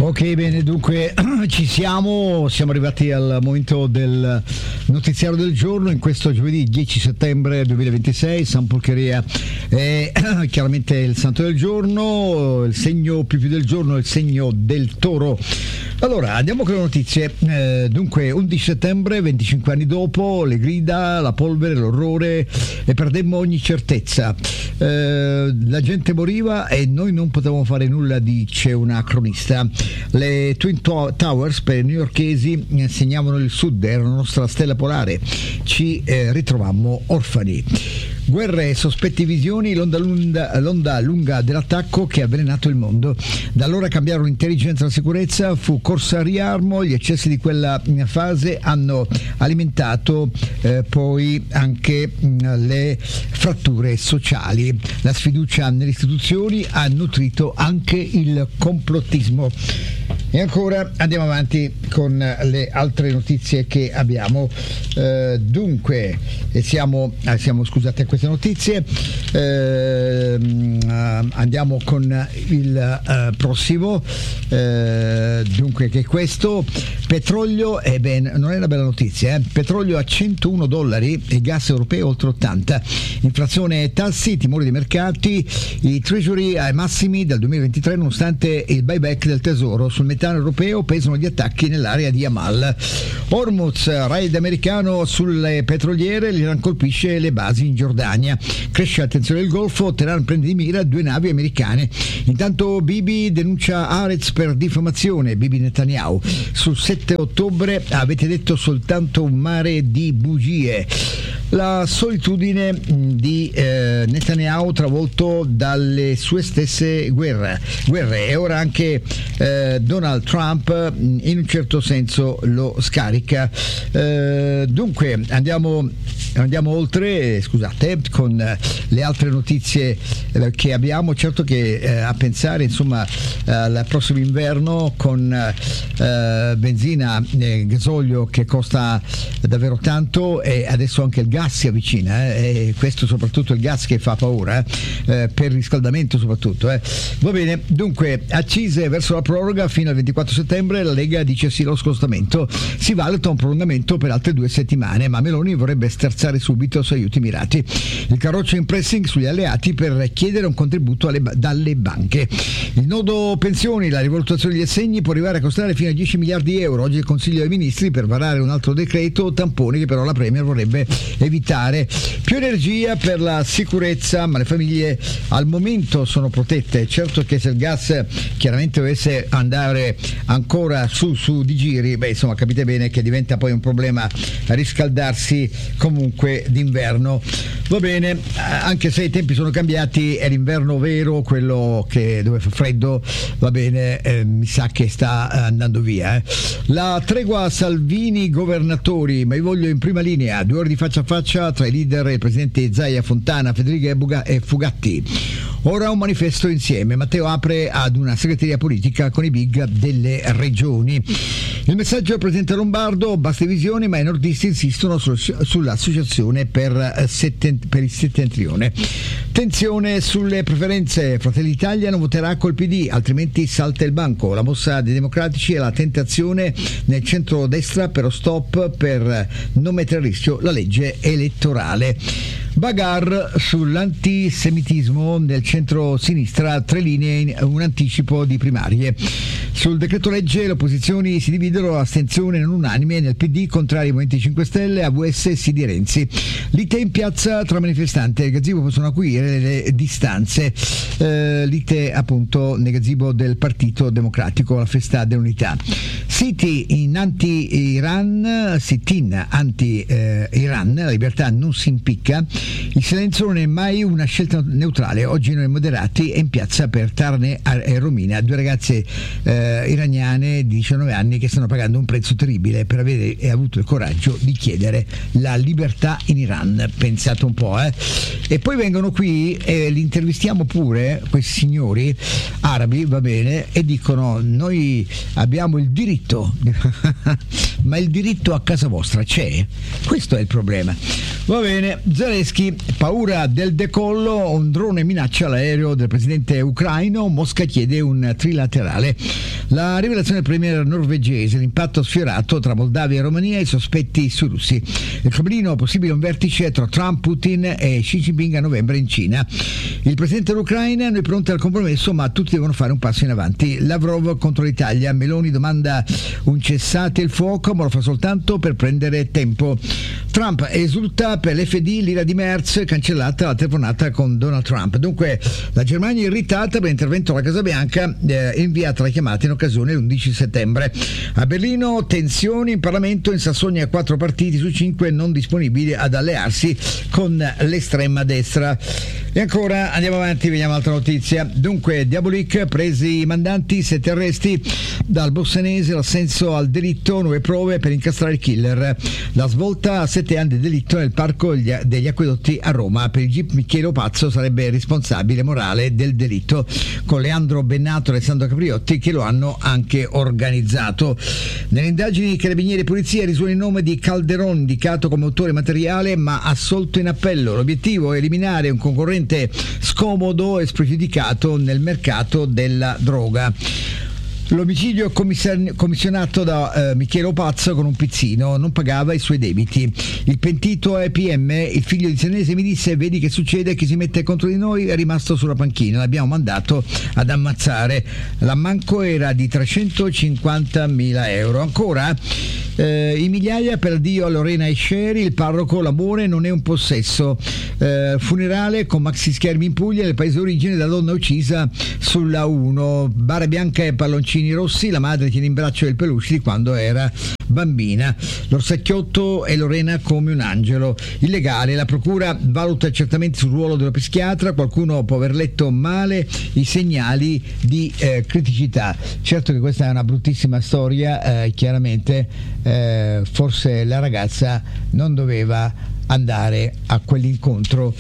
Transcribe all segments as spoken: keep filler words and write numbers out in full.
Ok, bene, dunque ci siamo, siamo arrivati al momento del notiziario del giorno in questo giovedì dieci settembre duemilaventisei. San Pulcheria è chiaramente il santo del giorno, il segno più più del giorno è il segno del toro. Allora, andiamo con le notizie. Eh, dunque, undici settembre, venticinque anni dopo, le grida, la polvere, l'orrore e perdemmo ogni certezza. Eh, la gente moriva e noi non potevamo fare nulla, dice una cronista. Le Twin Towers per i newyorkesi segnavano il sud, era la nostra stella polare. Ci eh, ritrovammo orfani. Guerre, sospetti, visioni, l'onda lunga, l'onda lunga dell'attacco che ha avvelenato il mondo. Da allora cambiarono l'intelligenza e la sicurezza, fu corsa a riarmo, gli eccessi di quella fase hanno alimentato eh, poi anche mh, le fratture sociali. La sfiducia nelle istituzioni ha nutrito anche il complottismo. E ancora andiamo avanti con le altre notizie che abbiamo. Eh, dunque, siamo, eh, siamo scusate queste notizie. Eh, andiamo con il eh, prossimo. Eh, dunque, che è questo? Petrolio, eh ben, non è una bella notizia. Eh? Petrolio a centouno dollari e gas europeo oltre ottanta. Inflazione e tassi, timori dei mercati, i treasury ai massimi dal duemilaventitré nonostante il buyback del tesoro. Sul metano europeo pesano gli attacchi nell'area di Amal. Hormuz, raid americano sulle petroliere, l'Iran colpisce le basi in Giordania. Cresce la tensione del Golfo, Teheran prende di mira due navi americane. Intanto Bibi denuncia Haaretz per diffamazione. Bibi Netanyahu: sul sette ottobre avete detto soltanto un mare di bugie. La solitudine di eh, Netanyahu travolto dalle sue stesse guerre, guerre e ora anche eh, Donald Trump in un certo senso lo scarica. Eh, dunque andiamo, andiamo oltre, scusate, con le altre notizie eh, che abbiamo. Certo che eh, a pensare insomma al prossimo inverno con eh, benzina e gasolio che costa davvero tanto e adesso anche il gas si avvicina, eh, e questo soprattutto il gas che fa paura, eh, per il riscaldamento soprattutto. Eh. Va bene, dunque accise verso la proroga fino al ventiquattro settembre, la Lega dice sì allo scostamento, si valuta un prolungamento per altre due settimane, ma Meloni vorrebbe sterzare subito su aiuti mirati. Il carroccio in pressing sugli alleati per chiedere un contributo alle, dalle banche. Il nodo pensioni, la rivalutazione degli assegni può arrivare a costare fino a dieci miliardi di euro. Oggi il Consiglio dei Ministri per varare un altro decreto tamponi che però la Premier vorrebbe evitare. Più energia per la sicurezza, ma le famiglie al momento sono protette. Certo che se il gas chiaramente dovesse andare ancora su su di giri, beh insomma capite bene che diventa poi un problema riscaldarsi comunque d'inverno. Va bene, anche se i tempi sono cambiati, è l'inverno vero, quello che dove fa freddo, va bene, eh, mi sa che sta andando via. Eh. La tregua Salvini governatori, ma io voglio in prima linea, due ore di faccia a faccia tra i leader e il presidente Zaia, Fontana, Federica Ebuga e Fugatti. Ora un manifesto insieme. Matteo apre ad una segreteria politica con i big delle regioni. Il messaggio del presidente Lombardo: basta visione, ma i nordisti insistono su, sull'associazione per, setten, per il settentrione. Tensione sulle preferenze. Fratelli d'Italia non voterà col P D, altrimenti salta il banco. La mossa dei democratici è la tentazione nel centro-destra per lo stop per non mettere a rischio la legge elettorale. Bagar sull'antisemitismo nel centro-sinistra, tre linee, un anticipo di primarie. Sul decreto legge le opposizioni si dividono, astensione non unanime nel P D, contrari ai Movimento cinque Stelle, A V S sì di Renzi. Lite in piazza tra manifestanti, il gazebo possono acuire le distanze. Eh, lite appunto nel gazebo del Partito Democratico, la festa dell'unità. Siti in anti-Iran, sit-in anti-Iran, la libertà non si impicca. Il silenzio non è mai una scelta neutrale. Oggi noi moderati è in piazza per Tarne e Romina, due ragazze eh, iraniane di diciannove anni che stanno pagando un prezzo terribile per avere e avuto il coraggio di chiedere la libertà in Iran. Pensate un po', eh. E poi vengono qui e li intervistiamo pure, questi signori arabi, va bene, e dicono: noi abbiamo il diritto ma il diritto a casa vostra c'è? Questo è il problema. Va bene, Zelensky, paura del decollo, un drone minaccia l'aereo del presidente ucraino, Mosca chiede un trilaterale. La rivelazione del premier norvegese, l'impatto sfiorato tra Moldavia e Romania e i sospetti sui russi. Il Cremlino, possibile un vertice tra Trump, Putin e Xi Jinping a novembre in Cina. Il presidente dell'Ucraina, noi pronti al compromesso, ma tutti devono fare un passo in avanti. Lavrov contro l'Italia, Meloni domanda un cessate il fuoco, ma lo fa soltanto per prendere tempo. Trump esulta per l'F D, l'ira di Merz, cancellata la telefonata con Donald Trump. Dunque la Germania è irritata per l'intervento alla Casa Bianca, eh, inviata la chiamata in occasione dell'undici settembre. A Berlino tensioni in Parlamento, in Sassonia quattro partiti su cinque non disponibili ad allearsi con l'estrema destra. E ancora andiamo avanti, vediamo altra notizia. Dunque Diabolik, presi i mandanti, sette arresti dal bossenese, l'assenso al delitto, nuove prove per incastrare il killer. La svolta a sette anni di delitto nel parco degli acquedotti a Roma. Per il G I P Michele Pazzo sarebbe responsabile morale del delitto, con Leandro Bennato e Alessandro Capriotti che lo hanno anche organizzato. Nelle indagini Carabinieri e Polizia risuona il nome di Calderon, indicato come autore materiale ma assolto in appello. L'obiettivo è eliminare un concorrente scomodo e spregiudicato nel mercato della droga. L'omicidio commissionato da eh, Michele Pazzo con un pizzino, non pagava i suoi debiti. Il pentito è P M, il figlio di Senese mi disse: vedi che succede, chi si mette contro di noi è rimasto sulla panchina, l'abbiamo mandato ad ammazzare. L'ammanco era di trecentocinquantamila euro. Ancora eh, i migliaia per addio a Lorena Esceri, il parroco, l'amore non è un possesso. Eh, funerale con maxi schermi in Puglia, nel paese d'origine della donna uccisa sulla uno. Bara bianca e palloncini rossi, la madre tiene in braccio il peluche di quando era bambina. L'orsacchiotto e Lorena come un angelo. Illegale, la procura valuta certamente sul ruolo dello psichiatra, qualcuno può aver letto male i segnali di eh, criticità. Certo che questa è una bruttissima storia, eh, chiaramente eh, forse la ragazza non doveva andare a quell'incontro,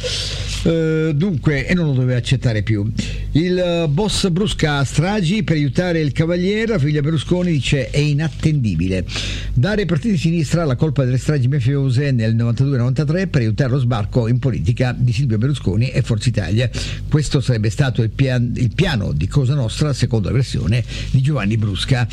uh, dunque, e non lo doveva accettare più. Il uh, boss Brusca, stragi per aiutare il Cavaliere, la figlia Berlusconi dice è inattendibile. Dare ai partiti di sinistra la colpa delle stragi mafiose nel novantadue novantatré per aiutare lo sbarco in politica di Silvio Berlusconi e Forza Italia. Questo sarebbe stato il, pian- il piano di Cosa Nostra, secondo la versione di Giovanni Brusca.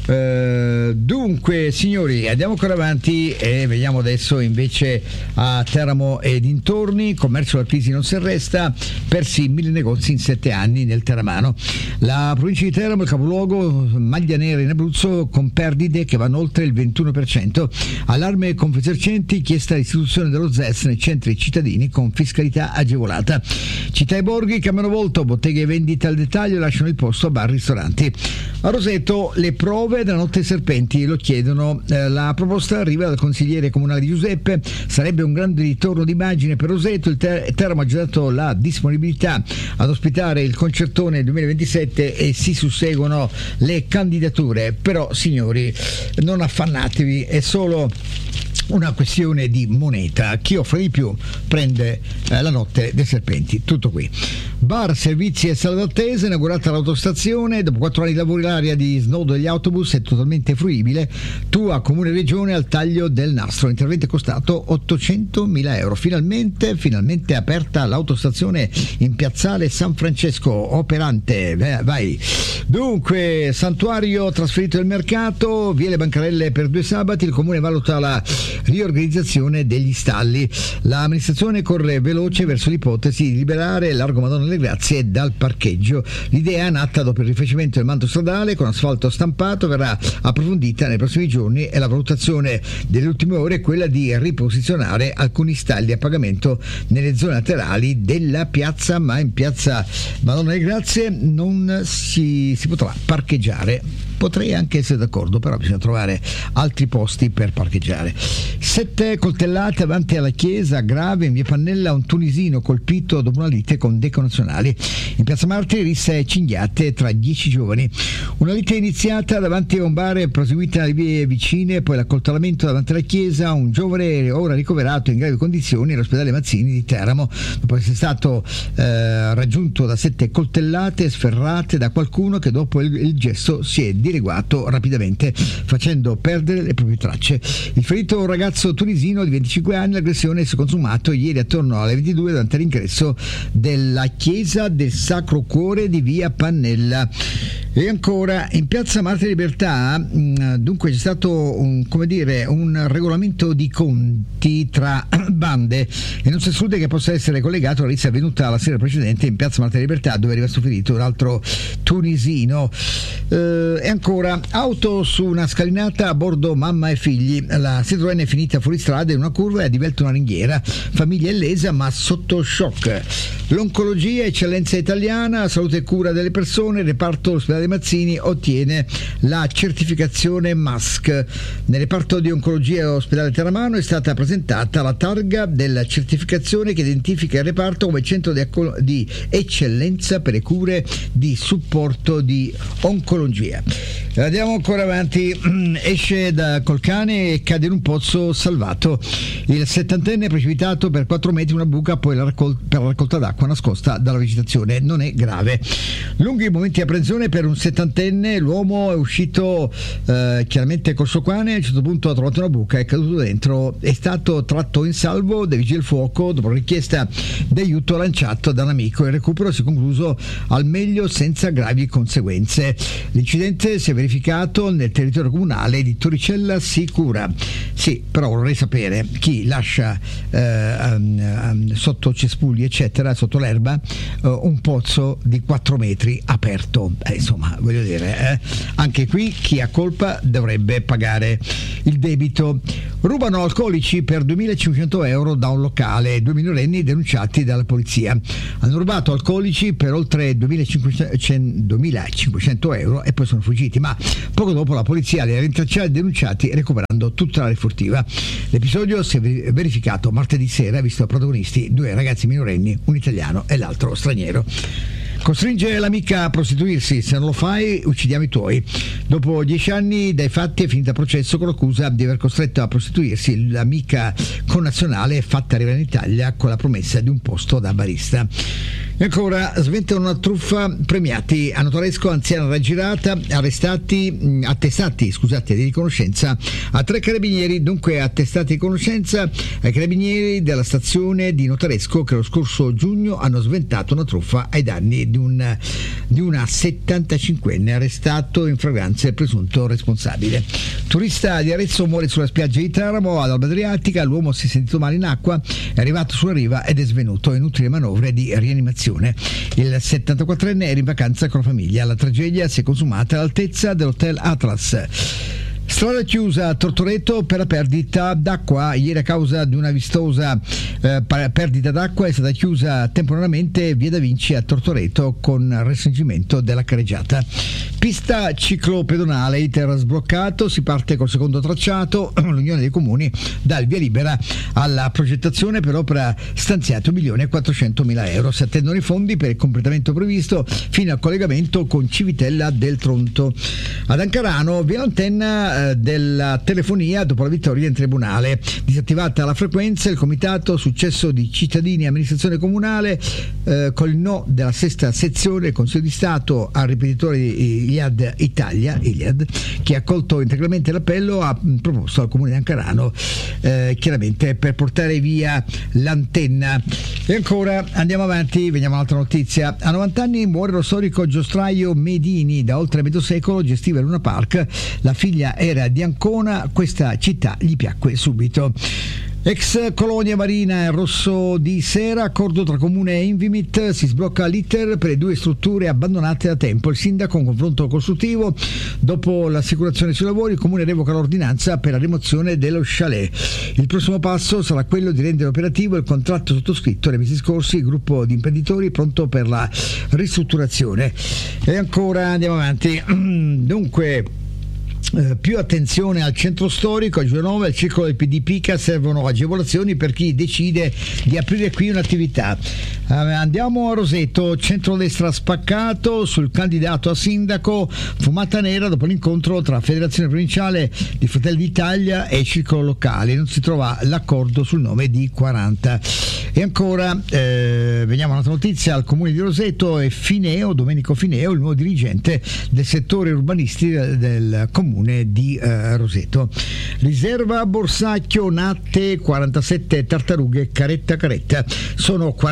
Uh, dunque, signori, andiamo ancora avanti e vediamo adesso invece a Teramo e dintorni. Commercio della crisi non si arresta, persi mille negozi in sette anni nel teramano. La provincia di Teramo, il capoluogo, maglia nera in Abruzzo con perdite che vanno oltre il ventuno per cento. Allarme Confesercenti, chiesta l'istituzione dello Z E S nei centri cittadini con fiscalità agevolata. Città e borghi cambiano volto, botteghe e vendite al dettaglio lasciano il posto a bar e ristoranti. A Roseto le prove della notte serpenti lo chiedono. Eh, la proposta arriva dal consigliere comunale di Giuseppe, sarebbe un grande ritorno d'immagine per Roseto. Il Ter- Teramo ha già dato la disponibilità ad ospitare il concertone duemilaventisette e si susseguono le candidature, però signori non affannatevi, è solo una questione di moneta, chi offre di più prende eh, la notte dei serpenti. Tutto qui. Bar, servizi e sala d'attesa, inaugurata l'autostazione, dopo quattro anni di lavori l'area di snodo degli autobus è totalmente fruibile. Tua Comune e Regione al taglio del nastro, l'intervento è costato ottocentomila euro. Finalmente, finalmente aperta l'autostazione in piazzale San Francesco, operante. Vai. Dunque, santuario trasferito del mercato, via le bancarelle per due sabati, il Comune valuta la riorganizzazione degli stalli. L'amministrazione corre veloce verso l'ipotesi di liberare Largo Madonna delle Grazie dal parcheggio. L'idea, nata dopo il rifacimento del manto stradale con asfalto stampato, verrà approfondita nei prossimi giorni e la valutazione delle ultime ore è quella di riposizionare alcuni stalli a pagamento nelle zone laterali della piazza, ma in piazza Madonna delle Grazie non si, si potrà parcheggiare. Potrei anche essere d'accordo, però bisogna trovare altri posti per parcheggiare. Sette coltellate davanti alla chiesa, grave in via Pannella, un tunisino colpito dopo una lite con deconazionali. In piazza Martiri risse e cinghiate tra dieci giovani. Una lite iniziata davanti a un bar, proseguita nelle vie vicine, poi l'accoltellamento davanti alla chiesa, un giovane ora ricoverato in gravi condizioni all'ospedale Mazzini di Teramo, dopo essere stato eh, raggiunto da sette coltellate sferrate da qualcuno che dopo il, il gesto si è dileguato rapidamente facendo perdere le proprie tracce. Il ferito, un ragazzo tunisino di venticinque anni, l'aggressione si è consumato ieri attorno alle ventidue davanti all'ingresso della chiesa del Sacro Cuore di via Pannella. E ancora, in piazza Marte Libertà, mh, dunque c'è stato un, come dire, un regolamento di conti tra bande e non si esclude che possa essere collegato alla lista avvenuta la sera precedente in piazza Marte Libertà, dove è rimasto ferito un altro tunisino. Eh, e ancora, auto su una scalinata, a bordo mamma e figli, la Citroën è finita fuori strada in una curva e ha divelto una ringhiera, famiglia illesa ma sotto shock. L'oncologia, eccellenza italiana, salute e cura delle persone, reparto ospedale Mazzini ottiene la certificazione M A S C. Nel reparto di oncologia ospedale Terramano è stata presentata la targa della certificazione che identifica il reparto come centro di, di eccellenza per le cure di supporto di oncologia. Andiamo ancora avanti. Esce da col cane e cade in un pozzo, salvato. Il settantenne è precipitato per quattro metri in una buca, poi la raccol- per la raccolta d'acqua nascosta dalla vegetazione. Non è grave. Lunghi momenti di apprensione per un settantenne, l'uomo è uscito eh, chiaramente col suo cane, a un certo punto ha trovato una buca, è caduto dentro, è stato tratto in salvo dai vigili del fuoco dopo richiesta di aiuto lanciato da un amico. Il recupero si è concluso al meglio senza gravi conseguenze. L'incidente si è verificato nel territorio comunale di Torricella Sicura. Sì, però vorrei sapere chi lascia eh, um, um, sotto cespugli eccetera, sotto l'erba, uh, un pozzo di quattro metri aperto. Eh, insomma, voglio dire, eh, anche qui chi ha colpa dovrebbe pagare il debito. Rubano alcolici per duemilacinquecento euro da un locale, due minorenni denunciati dalla polizia. Hanno rubato alcolici per oltre duemilacinquecento euro e poi sono fuggiti, ma poco dopo la polizia li ha rintracciati e denunciati, recuperando tutta la refurtiva. L'episodio si è verificato martedì sera, visto protagonisti due ragazzi minorenni, un italiano e l'altro straniero. Costringe l'amica a prostituirsi, se non lo fai uccidiamo i tuoi. Dopo dieci anni dai fatti è finita a processo con l'accusa di aver costretto a prostituirsi l'amica connazionale fatta arrivare in Italia con la promessa di un posto da barista. E ancora, sventano una truffa, premiati a Notaresco, anziana raggirata, arrestati, attestati scusate, di riconoscenza a tre carabinieri, dunque attestati di conoscenza ai carabinieri della stazione di Notaresco che lo scorso giugno hanno sventato una truffa ai danni di, un, di una settantacinquenne arrestato in flagranza il presunto responsabile. Turista di Arezzo muore sulla spiaggia di Teramo ad Alba Adriatica, l'uomo si è sentito male in acqua, è arrivato sulla riva ed è svenuto, inutili manovre di rianimazione. Il settantaquattrenne era in vacanza con la famiglia. La tragedia si è consumata all'altezza dell'hotel Atlas. Strada chiusa a Tortoreto per la perdita d'acqua. Ieri, a causa di una vistosa eh, perdita d'acqua, è stata chiusa temporaneamente via Da Vinci a Tortoreto con restringimento della carreggiata. Pista ciclopedonale, iter sbloccato, si parte col secondo tracciato. L'Unione dei Comuni dà il via libera alla progettazione per opera stanziata un milione e quattrocentomila euro. Si attendono i fondi per il completamento previsto fino al collegamento con Civitella del Tronto. Ad Ancarano, via l'antenna della telefonia dopo la vittoria in tribunale. Disattivata la frequenza, il comitato successo di cittadini e amministrazione comunale eh, col no della sesta sezione del Consiglio di Stato al ripetitore Iliad Italia, Iliad, che ha accolto integralmente l'appello, ha proposto al comune di Ancarano eh, chiaramente per portare via l'antenna. E ancora andiamo avanti, veniamo a un'altra notizia. A novanta anni muore lo storico giostraio Medini, da oltre mezzo secolo gestiva Luna Park, la figlia era di Ancona, questa città gli piacque subito. Ex colonia marina Rosso di Sera, accordo tra comune e Invimit, si sblocca l'iter per le due strutture abbandonate da tempo. Il sindaco, un confronto costruttivo, dopo l'assicurazione sui lavori il comune revoca l'ordinanza per la rimozione dello chalet. Il prossimo passo sarà quello di rendere operativo il contratto sottoscritto nei mesi scorsi, il gruppo di imprenditori pronto per la ristrutturazione. E ancora andiamo avanti. Dunque, Uh, più attenzione al centro storico, a Giulianova, al circolo del P D Pica servono agevolazioni per chi decide di aprire qui un'attività. Uh, andiamo a Roseto, centrodestra spaccato sul candidato a sindaco, fumata nera dopo l'incontro tra Federazione Provinciale di Fratelli d'Italia e circolo locale, non si trova l'accordo sul nome di quaranta. E ancora eh, veniamo a un'altra notizia, al comune di Roseto è Fineo, Domenico Fineo, il nuovo dirigente del settore urbanistico del comune di eh, Roseto. Riserva Borsacchio, natte quarantasette tartarughe caretta caretta, sono quarantasette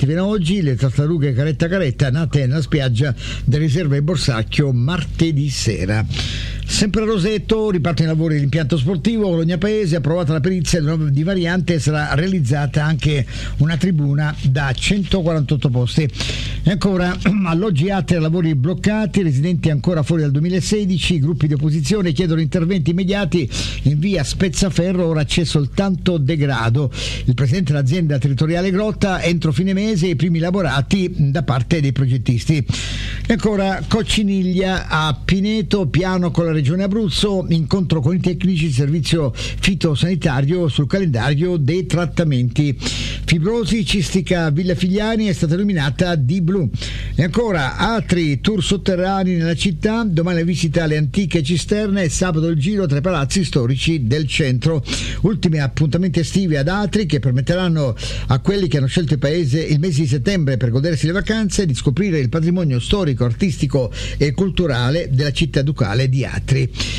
viene oggi, le tartarughe caretta caretta nate nella spiaggia della riserva di Borsacchio martedì sera. Sempre a Roseto ripartono i lavori dell'impianto sportivo Bologna Paese, approvata la perizia di variante, sarà realizzata anche una tribuna da centoquarantotto posti. E ancora alloggi altri lavori bloccati, residenti ancora fuori dal duemilasedici, gruppi di opposizione chiedono interventi immediati in via Spezzaferro, ora c'è soltanto degrado. Il presidente dell'azienda territoriale Grotta, entro fine mese i primi lavorati da parte dei progettisti. E ancora Cocciniglia a Pineto, piano con la Regione Abruzzo, incontro con i tecnici, servizio fitosanitario sul calendario dei trattamenti. Fibrosi cistica Villa Figliani è stata illuminata di blu. E ancora altri tour sotterranei nella città, domani la visita alle antiche cisterne e sabato il giro tra i palazzi storici del centro. Ultimi appuntamenti estivi ad Atri che permetteranno a quelli che hanno scelto il paese il mese di settembre per godersi le vacanze di scoprire il patrimonio storico, artistico e culturale della città ducale di Atri.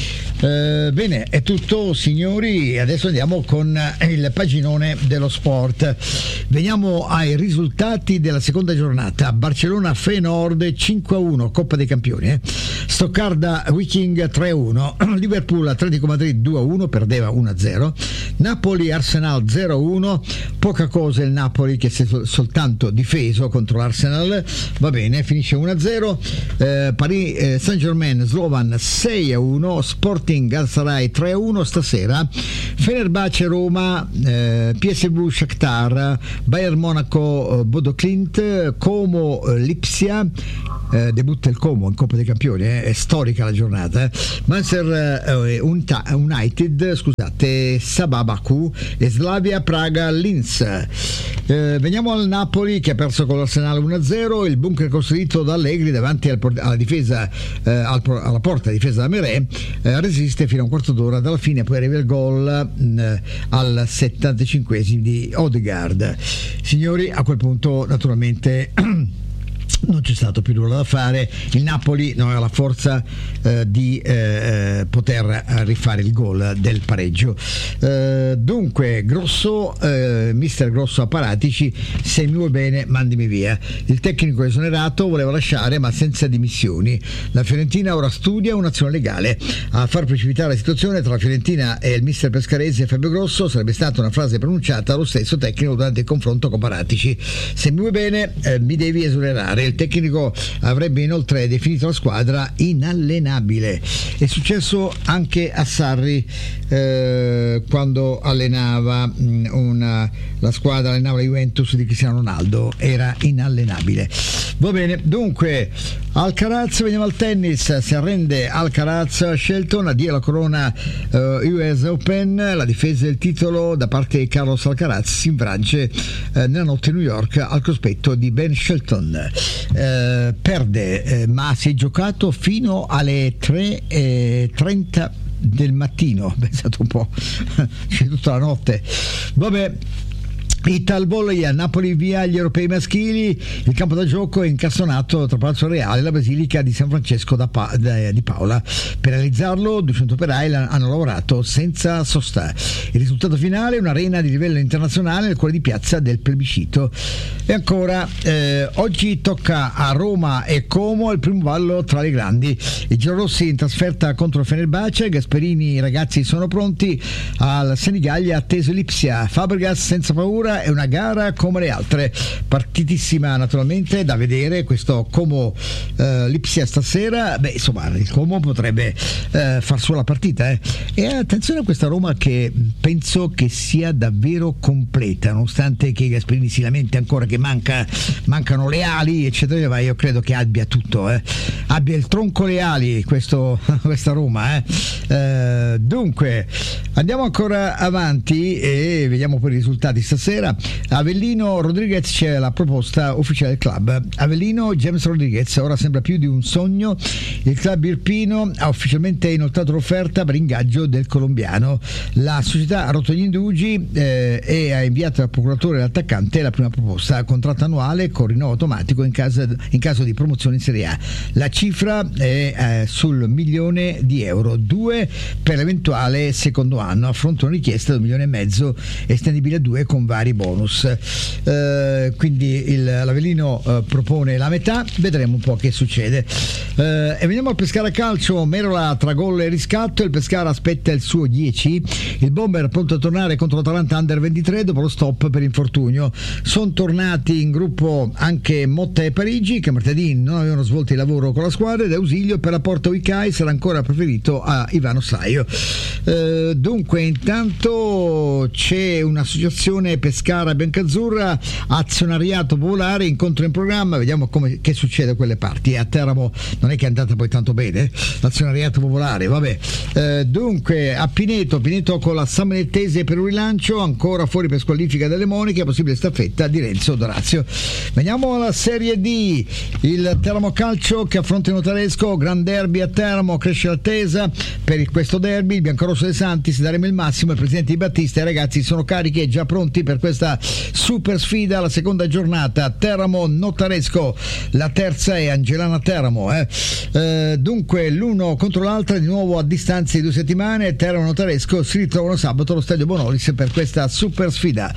Eh, bene, è tutto signori, adesso andiamo con il paginone dello sport. Veniamo ai risultati della seconda giornata. Barcellona Feyenoord cinque a uno, Coppa dei Campioni, eh. Stoccarda Viking tre a uno, Liverpool Atletico Madrid due a uno, perdeva uno a zero, Napoli Arsenal zero a uno, poca cosa il Napoli che si è sol- soltanto difeso contro l'Arsenal, va bene, finisce uno a zero, eh, Paris eh, Saint-Germain Slovan sei a uno, Sporting Galatasaray tre a uno stasera, Fenerbahce Roma, eh, P S V Shakhtar, Bayern Monaco Bodo Clint, Como eh, Lipsia, eh, debutta il Como in Coppa dei Campioni, eh, è storica la giornata, eh. Manchester eh, United, scusate, Sabah Baku e Slavia Praga Linz. Eh, veniamo al Napoli che ha perso con l'Arsenal uno a zero, il bunker costruito da Allegri davanti al, alla difesa eh, al, alla porta difesa da Merè eh, resiste fino a un quarto d'ora dalla fine, poi arriva il gol mh, al settantacinquesimo di Odegaard. Signori, a quel punto naturalmente non c'è stato più nulla da fare, il Napoli non aveva la forza eh, di eh, poter rifare il gol del pareggio. Eh, dunque Grosso, eh, mister Grosso a Paratici, se mi vuoi bene mandimi via. Il tecnico esonerato voleva lasciare ma senza dimissioni. La Fiorentina ora studia un'azione legale. A far precipitare la situazione tra la Fiorentina e il mister pescarese Fabio Grosso sarebbe stata una frase pronunciata dallo stesso tecnico durante il confronto con Paratici: se mi vuoi bene eh, mi devi esonerare. Il tecnico avrebbe inoltre definito la squadra inallenabile. È successo anche a Sarri eh, quando allenava mh, una, la squadra allenava la Juventus di Cristiano Ronaldo, era inallenabile. Va bene, dunque Alcaraz, veniamo al tennis. Si arrende Alcaraz Shelton, addio alla corona uh, U S Open, la difesa del titolo da parte di Carlos Alcaraz si infrange uh, nella notte a New York al cospetto di Ben Shelton. Uh, perde uh, ma si è giocato fino alle tre e trenta del mattino, pensate un po', c'è tutta la notte. Vabbè, Ital volley a Napoli via gli europei maschili, il campo da gioco è incassonato tra Palazzo Reale e la Basilica di San Francesco da pa- da, di Paola. Per realizzarlo duecento operai hanno lavorato senza sosta. Il risultato finale è un'arena di livello internazionale nel cuore di piazza del plebiscito. E ancora eh, oggi tocca a Roma e Como il primo ballo tra le grandi. I giallorossi in trasferta contro Fenerbahce, Gasperini, i ragazzi sono pronti, al Senigallia atteso Lipsia, Fabregas senza paura, è una gara come le altre, partitissima naturalmente da vedere questo Como eh, Lipsia stasera. Beh, insomma, il Como potrebbe eh, far sua la partita, eh. E attenzione a questa Roma che penso che sia davvero completa, nonostante che Gasperini si lamenti ancora che manca, mancano le ali eccetera, ma io credo che abbia tutto, eh. Abbia il tronco le ali questo, questa Roma, eh. Eh, dunque andiamo ancora avanti e vediamo poi i risultati stasera. Avellino Rodriguez, c'è la proposta ufficiale del club. Avellino James Rodriguez, ora sembra più di un sogno. Il club irpino ha ufficialmente inoltrato l'offerta per ingaggio del colombiano. La società ha rotto gli indugi eh, e ha inviato al procuratore e all'attaccante la prima proposta, contratto annuale con rinnovo automatico in caso, in caso di promozione in Serie A. La cifra è eh, sul milione di euro, due per l'eventuale secondo anno, a fronte di una richiesta di un milione e mezzo estendibile a due con vari vari bonus. Eh, quindi il, l'Avellino eh, propone la metà, vedremo un po' che succede. Eh, e veniamo al Pescara calcio. Merola tra gol e riscatto, il Pescara aspetta il suo dieci, il Bomber pronto a tornare contro l'Atalanta under ventitré dopo lo stop per infortunio. Sono tornati in gruppo anche Motta e Parigi, che martedì non avevano svolto il lavoro con la squadra, ed Ausilio per la Porta Uicai sarà ancora preferito a Ivano Saio. Eh, dunque intanto c'è un'associazione Pescara Biancazzurra, azionariato popolare, incontro in programma, vediamo come, che succede a quelle parti. A Teramo non è che è andata poi tanto bene l'azionariato popolare, vabbè. Eh, dunque a Pineto, Pineto con la Sammanettese per un rilancio, ancora fuori per squalifica delle Moniche, possibile staffetta di Renzo Dorazio. Veniamo alla Serie D, il Teramo Calcio che affronta il Notaresco, gran derby a Teramo, cresce l'attesa per questo derby, il biancorosso dei Santi, si daremo il massimo, il presidente Di Battista e i ragazzi sono carichi e già pronti per questa super sfida, la seconda giornata Teramo Notaresco, la terza è Angelana Teramo, eh. Eh, dunque l'uno contro l'altra di nuovo a distanza di due settimane, Teramo Notaresco si ritrovano sabato allo stadio Bonolis per questa super sfida.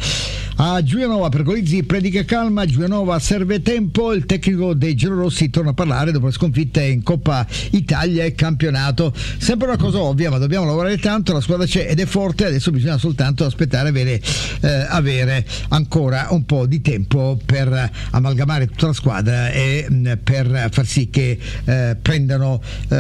A Giulianova Pergolizzi predica calma, Giulianova serve tempo, il tecnico dei giallorossi torna a parlare dopo le sconfitte in Coppa Italia e campionato. Sempre una cosa ovvia, ma dobbiamo lavorare tanto, la squadra c'è ed è forte, adesso bisogna soltanto aspettare avere, eh, avere ancora un po' di tempo per amalgamare tutta la squadra e mh, per far sì che eh, prendano,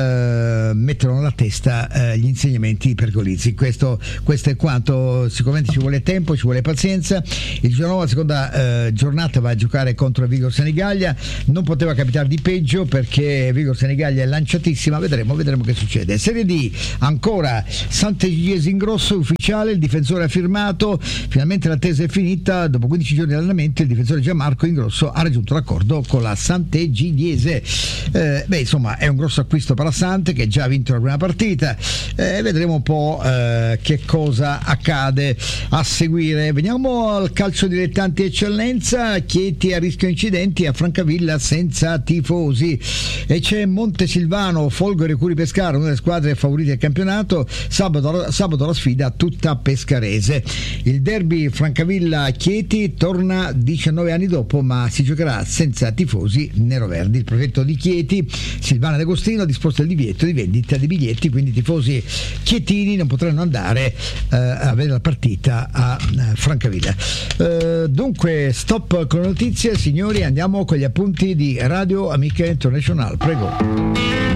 eh, mettano alla testa eh, gli insegnamenti di Pergolizzi. Questo, questo è quanto. Sicuramente ci vuole tempo, ci vuole pazienza. Il Giulianova seconda eh, giornata va a giocare contro Vigor Senigallia, non poteva capitare di peggio perché Vigor Senigallia è lanciatissima, vedremo, vedremo che succede. Serie D ancora Sant'Egidiesi in grosso, ufficiale, il difensore ha firmato, finalmente l'attesa è finita, dopo quindici giorni di allenamento il difensore Gianmarco in grosso ha raggiunto l'accordo con la Sant'Egidiese. Eh, beh insomma è un grosso acquisto per la Sante che già ha vinto la prima partita, eh, vedremo un po' eh, che cosa accade a seguire. Veniamo al calcio dilettanti eccellenza, Chieti a rischio incidenti, a Francavilla senza tifosi, e c'è Montesilvano, Folgore Curi Pescara, una delle squadre favorite del campionato, sabato, sabato la sfida tutta pescarese. Il derby Francavilla Chieti torna diciannove anni dopo, ma si giocherà senza tifosi neroverdi. Il prefetto di Chieti, Silvana D'Agostino, ha disposto il divieto di vendita di biglietti, quindi i tifosi chietini non potranno andare eh, a vedere la partita a eh, Francavilla. Uh, dunque stop con le notizie, signori, andiamo con gli appunti di Radio Amica International, prego.